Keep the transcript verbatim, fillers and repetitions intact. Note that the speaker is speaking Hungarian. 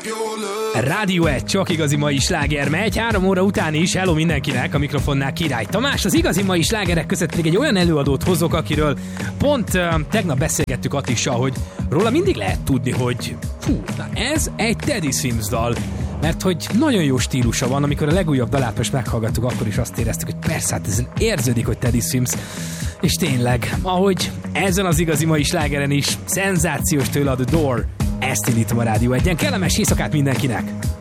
Rádió egy, csak igazi mai sláger megy, három óra után is, hello mindenkinek, a mikrofonnál Király Tamás, az igazi mai slágerek között pedig egy olyan előadót hozok, akiről pont uh, tegnap beszélgettük Attissal, hogy róla mindig lehet tudni, hogy fú, na ez egy Teddy Swims dal, mert hogy nagyon jó stílusa van, amikor a legújabb dalát most meghallgattuk, akkor is azt éreztük, hogy persze, hát ezen érződik, hogy Teddy Swims, és tényleg, ahogy ezen az igazi mai slágeren is, szenzációs tőle a The Door, ezt indítom a Rádió egyen. Kellemes éjszakát mindenkinek!